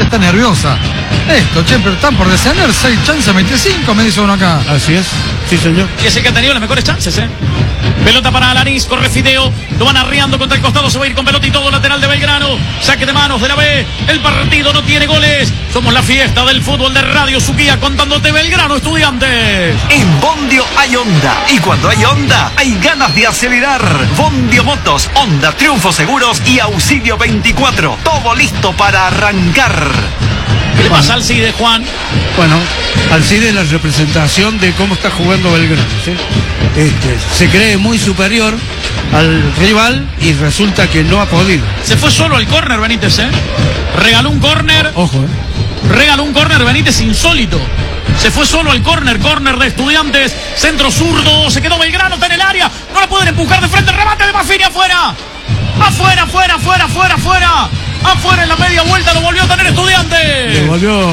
gente está nerviosa. Esto, che, pero están por descender, 6 chances, 25, me dice uno acá. Así es, sí señor. Y es el que ha tenido las mejores chances, Pelota para Alanís, corre Fideo, lo van arriando contra el costado, se va a ir con pelota y todo, lateral de Belgrano, saque de manos de la B, el partido no tiene goles, somos la fiesta del fútbol de Radio Suquía, contándote Belgrano Estudiantes. En Bondio hay onda, y cuando hay onda, hay ganas de acelerar. Bondio Motos, Honda, Triunfo Seguros y Auxilio 24, todo listo para arrancar. ¿Qué le pasa al Alcides, Juan? Bueno, Alcides es la representación de cómo está jugando Belgrano, ¿sí? Se cree muy superior al rival y resulta que no ha podido. Se fue solo al córner Benítez, regaló un córner. Ojo, Regaló un córner Benítez insólito. Se fue solo al córner de Estudiantes, centro zurdo, se quedó Belgrano, está en el área, no la pueden empujar de frente, remate de Maffini afuera. Afuera, en la media vuelta lo volvió a tener Estudiantes. Le volvió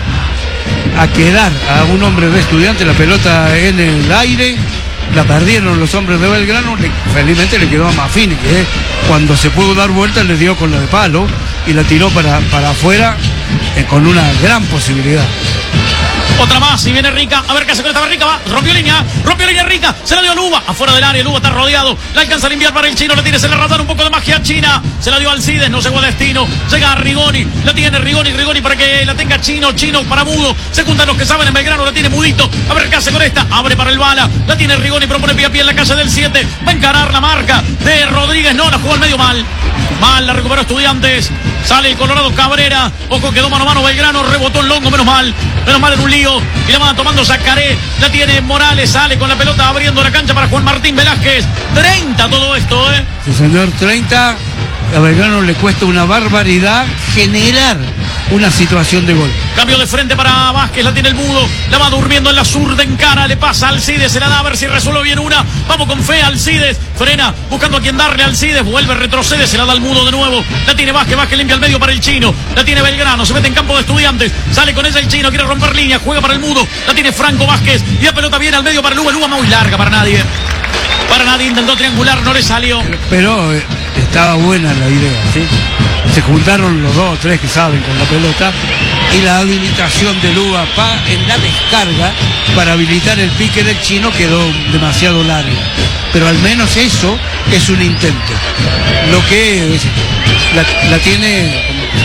a quedar a un hombre de Estudiantes la pelota en el aire, la perdieron los hombres de Belgrano, felizmente le quedó a Maffini, que cuando se pudo dar vuelta le dio con la de palo y la tiró para afuera con una gran posibilidad. Otra más, si viene Rica, a ver qué hace con esta Rica, va, rompió línea Rica, se la dio a Luba, afuera del área, Luba está rodeado, la alcanza a limpiar para el chino, le tiene, se le radar un poco de magia china, se la dio al Alcides, no llegó a destino, llega a Rigoni, la tiene Rigoni para que la tenga Chino para Mudo, se juntan los que saben en Belgrano, la tiene Mudito, a ver qué hace con esta, abre para el Bala, la tiene Rigoni, propone pie a pie en la calle del 7, va a encarar la marca de Rodríguez, no, la jugó al medio mal, la recuperó Estudiantes, sale el Colorado Cabrera, ojo, quedó mano a mano Belgrano, rebotó el longo, menos mal en un lío, y la van tomando Zacaré, la tiene Morales, sale con la pelota abriendo la cancha para Juan Martín Velázquez, 30 todo esto, Sí señor, 30, a Belgrano le cuesta una barbaridad generar una situación de gol. Cambio de frente para Vázquez, la tiene el Mudo, la va durmiendo en la zurda en cara, le pasa a Alcides, se la da a ver si resuelve bien una, vamos con fe, Alcides, frena, buscando a quien darle a Alcides, vuelve, retrocede, se la da al Mudo de nuevo, la tiene Vázquez limpia al medio para el chino, la tiene Belgrano, se mete en campo de Estudiantes, sale con ella el chino, quiere romper línea, juega para el Mudo, la tiene Franco Vázquez, y la pelota viene al medio para Luba muy larga para nadie, intentó triangular, no le salió. Pero estaba buena la idea, ¿sí? Se juntaron los 2 o 3 que saben con la pelota y la habilitación de Luba en la descarga para habilitar el pique del chino quedó demasiado larga. Pero al menos eso es un intento. Lo que la tiene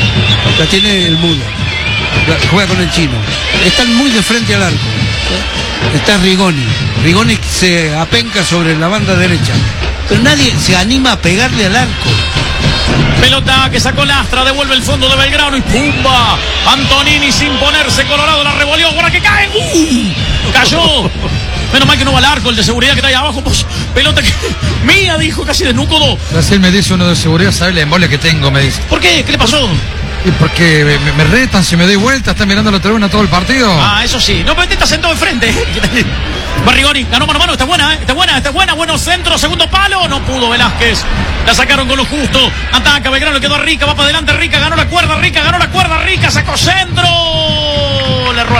el Mudo. Juega con el chino. Están muy de frente al arco. Está Rigoni. Rigoni se apenca sobre la banda derecha. Pero nadie se anima a pegarle al arco. Pelota que sacó Lastra, devuelve el fondo de Belgrano y ¡pumba! Antonini sin ponerse, Colorado la revolvió, ahora que cae, cayó. Menos mal que no va al arco, el de seguridad que está ahí abajo, pues, pelota que mía, dijo, casi desnudo. Brasil me dice uno de seguridad, ¿sabe la embolia que tengo? Me dice. ¿Por qué? ¿Qué le pasó? Y porque me retan, si me doy vuelta, están mirando la tribuna todo el partido. Eso sí, no, pero te está sentado enfrente. Barrigoni, ganó mano a mano, está buena, buenos centros, segundo palo, no pudo Velázquez, la sacaron con lo justo, ataca Belgrano, quedó Rica, va para adelante Rica, ganó la cuerda Rica, sacó centro, le erró a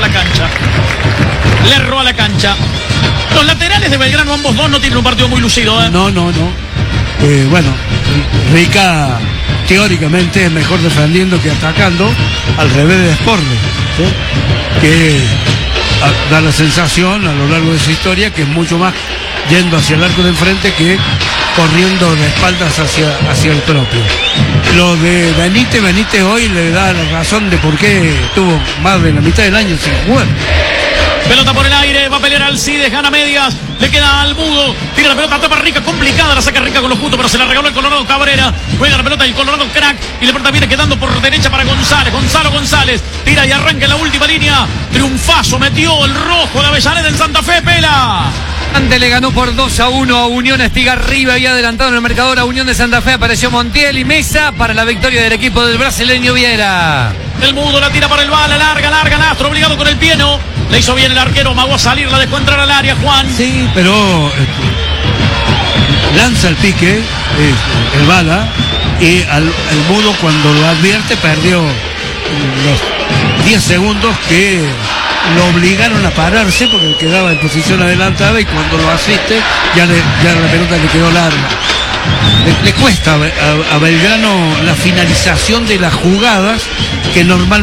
la cancha. Los laterales de Belgrano, ambos dos, no tienen un partido muy lucido, No. Bueno, Rica teóricamente es mejor defendiendo que atacando, al revés de Sporting, ¿sí? Que da la sensación a lo largo de su historia que es mucho más yendo hacia el arco de enfrente que corriendo de espaldas hacia el propio. Lo de Benítez hoy le da la razón de por qué estuvo más de la mitad del año sin jugar. Pelota por el aire, va a pelear Alcides, gana medias, le queda al Mudo, tira la pelota, tapa Rica, complicada, la saca Rica con lo justo, pero se la regaló el Colorado Cabrera, juega la pelota el Colorado Crack, y la pelota viene quedando por derecha para Gonzalo González, tira y arranca en la última línea, triunfazo, metió el rojo de Avellaneda en Santa Fe, Pela. Antes le ganó por 2-1 a Unión, Estigarribia había adelantado en el marcador a Unión de Santa Fe, apareció Montiel y Mesa para la victoria del equipo del brasileño Viera. El Mudo la tira para el Bala, larga, Nastro, obligado con el pie, no. Le hizo bien el arquero, amagó a salir, la dejó entrar al área, Juan. Sí, pero lanza el pique, el Bala, y el Mudo cuando lo advierte perdió los 10 segundos que lo obligaron a pararse porque quedaba en posición adelantada y cuando lo asiste ya la pelota le quedó larga. Le cuesta a Belgrano la finalización de las jugadas que normalmente